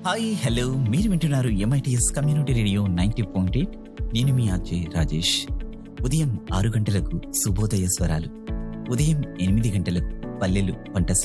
Hi hello మీరు వింటున్నారు MITS community radio 90.8. నేను మీ అజయ్ రాజేష్. ఉదయం 6 గంటలకు శుభోదయ స్వరాలు, ఉదయం 8 గంటలకు పల్లెలు పంట